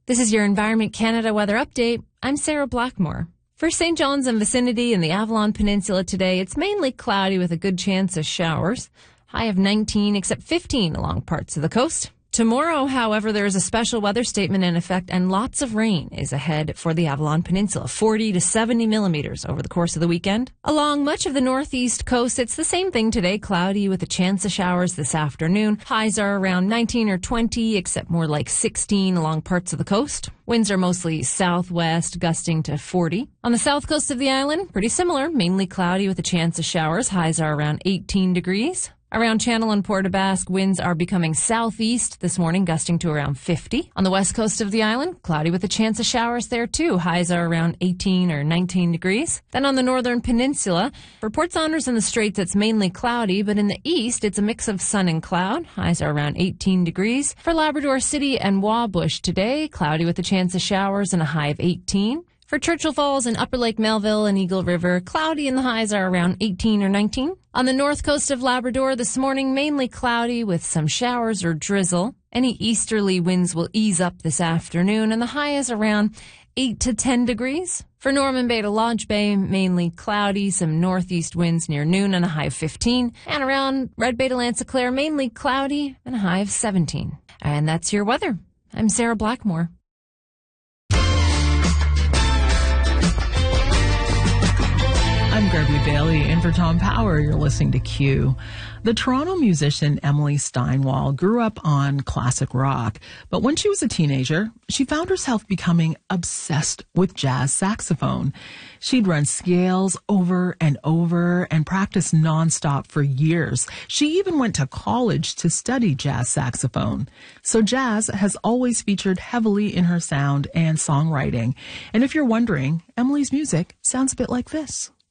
This is your Environment Canada weather update. I'm Sarah Blackmore. For St. John's and vicinity in the Avalon Peninsula today, it's mainly cloudy with a good chance of showers. High of 19, except 15 along parts of the coast. Tomorrow, however, there is a special weather statement in effect and lots of rain is ahead for the Avalon Peninsula, 40 to 70 millimeters over the course of the weekend. Along much of the northeast coast, it's the same thing today, cloudy with a chance of showers this afternoon. Highs are around 19 or 20, except more like 16 along parts of the coast. Winds are mostly southwest, gusting to 40. On the south coast of the island, pretty similar, mainly cloudy with a chance of showers. Highs are around 18 degrees. Around Channel and Port aux Basques, winds are becoming southeast this morning, gusting to around 50. On the west coast of the island, cloudy with a chance of showers there too. Highs are around 18 or 19 degrees. Then on the northern peninsula, for Port Saunders and the Straits, it's mainly cloudy, but in the east, it's a mix of sun and cloud. Highs are around 18 degrees. For Labrador City and Wabush today, cloudy with a chance of showers and a high of 18. For Churchill Falls and Upper Lake Melville and Eagle River, cloudy and the highs are around 18 or 19. On the north coast of Labrador this morning, mainly cloudy with some showers or drizzle. Any easterly winds will ease up this afternoon and the high is around 8 to 10 degrees. For Norman Bay to Lodge Bay, mainly cloudy, some northeast winds near noon and a high of 15. And around Red Bay to Lanse-Claire, mainly cloudy and a high of 17. And that's your weather. I'm Sarah Blackmore. I'm Gregory Bailey, in for Tom Power. You're listening to Q. The Toronto musician Emily Steinwall grew up on classic rock, but when she was a teenager, she found herself becoming obsessed with jazz saxophone. She'd run scales over and over and practice nonstop for years. She even went to college to study jazz saxophone. So jazz has always featured heavily in her sound and songwriting. And if you're wondering, Emily's music sounds a bit like this.